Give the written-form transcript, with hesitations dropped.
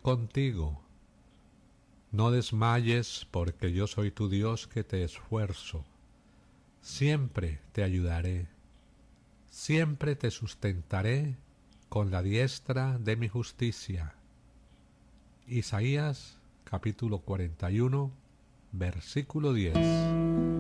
contigo. No desmayes, porque yo soy tu Dios que te esfuerzo. Siempre te ayudaré. Siempre te sustentaré con la diestra de mi justicia. Isaías capítulo 41, versículo 10.